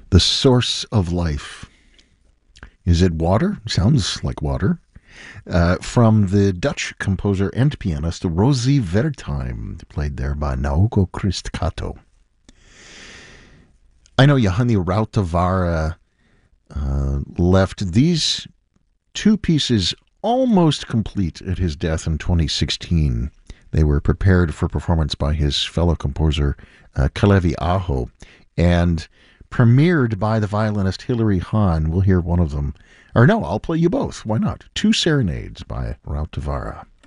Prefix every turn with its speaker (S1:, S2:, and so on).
S1: The source of life. Is it water? Sounds like water. From the Dutch composer and pianist Rosie Wertheim, played there by Naoko Christkato. I know Johanni Rautavaara left these two pieces almost complete at his death in 2016. They were prepared for performance by his fellow composer Kalevi Aho and premiered by the violinist Hilary Hahn. We'll hear one of them. Or no, I'll play you both. Why not? Two Serenades by Rautavaara.